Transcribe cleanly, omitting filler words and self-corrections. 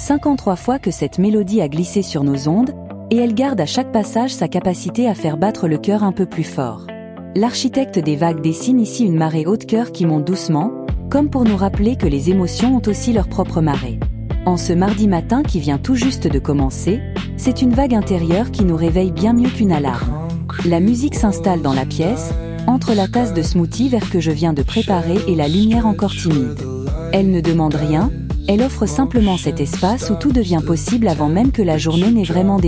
53 fois que cette mélodie a glissé sur nos ondes, et elle garde à chaque passage sa capacité à faire battre le cœur un peu plus fort. L'architecte des vagues dessine ici une marée haute cœur qui monte doucement, comme pour nous rappeler que les émotions ont aussi leur propre marée. En ce mardi matin qui vient tout juste de commencer, c'est une vague intérieure qui nous réveille bien mieux qu'une alarme. La musique s'installe dans la pièce, entre la tasse de smoothie vert que je viens de préparer et la lumière encore timide. Elle ne demande rien, elle offre simplement cet espace où tout devient possible avant même que la journée n'ait vraiment démarré.